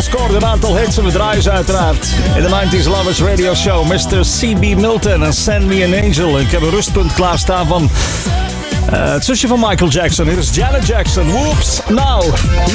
scoorde een aantal hits en we draaien ze uiteraard. In de 90s Lovers Radio Show, Mr. C.B. Milton en Send Me an Angel. Ik heb een rustpunt klaarstaan van het zusje van Michael Jackson. Hier is Janet Jackson. Whoops, now.